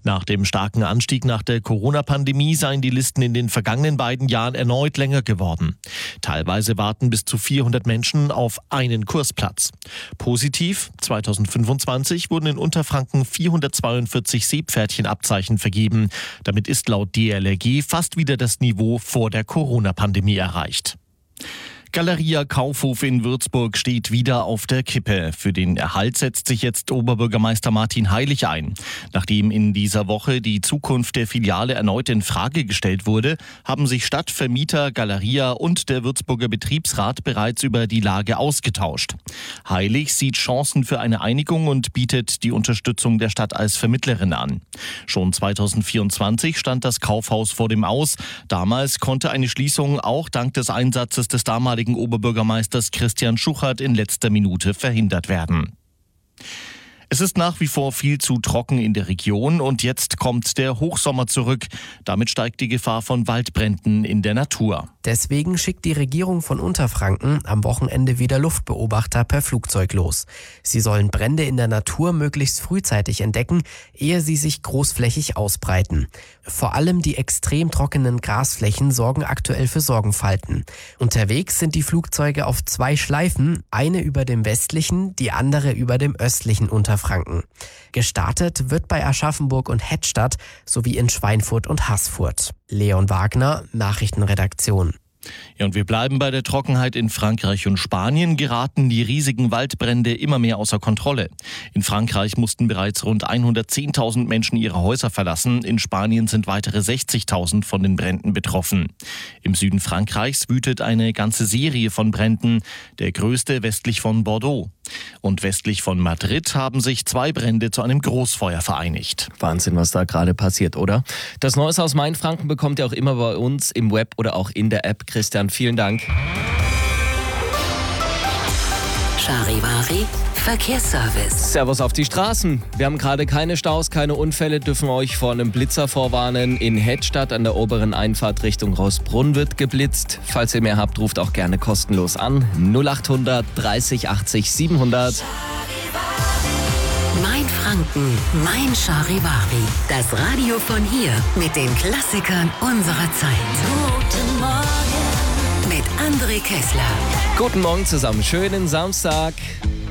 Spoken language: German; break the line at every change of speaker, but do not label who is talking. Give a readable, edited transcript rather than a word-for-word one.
Nach dem starken Anstieg nach der Corona-Pandemie seien die Listen in den vergangenen beiden Jahren erneut länger geworden. Teilweise warten bis zu 400 Menschen auf einen Kursplatz. Positiv, 2025 wurden in Unterfranken 442 Seepferdchenabzeichen vergeben. Damit ist laut DLRG fast wieder das Niveau vor der Corona-Pandemie erreicht. Galeria Kaufhof in Würzburg steht wieder auf der Kippe. Für den Erhalt setzt sich jetzt Oberbürgermeister Martin Heilig ein. Nachdem in dieser Woche die Zukunft der Filiale erneut in Frage gestellt wurde, haben sich Stadt, Vermieter, Galeria und der Würzburger Betriebsrat bereits über die Lage ausgetauscht. Heilig sieht Chancen für eine Einigung und bietet die Unterstützung der Stadt als Vermittlerin an. Schon 2024 stand das Kaufhaus vor dem Aus. Damals konnte eine Schließung auch dank des Einsatzes des damaligen Oberbürgermeisters Christian Schuchert in letzter Minute verhindert werden. Es ist nach wie vor viel zu trocken in der Region und jetzt kommt der Hochsommer zurück. Damit steigt die Gefahr von Waldbränden in der Natur.
Deswegen schickt die Regierung von Unterfranken am Wochenende wieder Luftbeobachter per Flugzeug los. Sie sollen Brände in der Natur möglichst frühzeitig entdecken, ehe sie sich großflächig ausbreiten. Vor allem die extrem trockenen Grasflächen sorgen aktuell für Sorgenfalten. Unterwegs sind die Flugzeuge auf 2 Schleifen, eine über dem westlichen, die andere über dem östlichen Unterfranken. Gestartet wird bei Aschaffenburg und Hettstadt sowie in Schweinfurt und Haßfurt. Leon Wagner, Nachrichtenredaktion.
Ja, und wir bleiben bei der Trockenheit. In Frankreich und Spanien geraten die riesigen Waldbrände immer mehr außer Kontrolle. In Frankreich mussten bereits rund 110.000 Menschen ihre Häuser verlassen. In Spanien sind weitere 60.000 von den Bränden betroffen. Im Süden Frankreichs wütet eine ganze Serie von Bränden, der größte westlich von Bordeaux. Und westlich von Madrid haben sich 2 Brände zu einem Großfeuer vereinigt.
Wahnsinn, was da gerade passiert, oder? Das Neueste aus Mainfranken bekommt ihr auch immer bei uns im Web oder auch in der App. Christian, vielen Dank.
Charivari Verkehrsservice.
Servus auf die Straßen. Wir haben gerade keine Staus, keine Unfälle, dürfen euch vor einem Blitzer vorwarnen. In Hettstadt an der oberen Einfahrt Richtung Roßbrunn wird geblitzt. Falls ihr mehr habt, ruft auch gerne kostenlos an. 0800 30 80 700.
Mainfranken, mein Charivari. Das Radio von hier mit den Klassikern unserer Zeit. Guten Morgen mit André Kessler.
Guten Morgen zusammen, schönen Samstag.